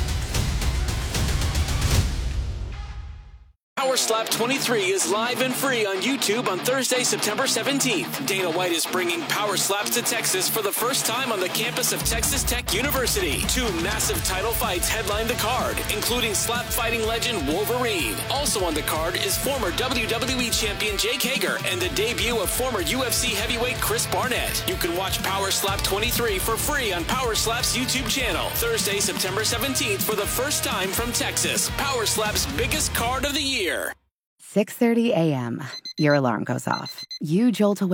Power Slap 23 is live and free on YouTube on Thursday, September 17th. Dana White is bringing Power Slaps to Texas for the first time on the campus of Texas Tech University. 2 massive title fights headline the card, including slap fighting legend Wolverine. Also on the card is former WWE champion Jake Hager and the debut of former UFC heavyweight Chris Barnett. You can watch Power Slap 23 for free on Power Slap's YouTube channel. Thursday, September 17th for the first time from Texas. Power Slap's biggest card of the year. 6:30 a.m. Your alarm goes off. You jolt awake.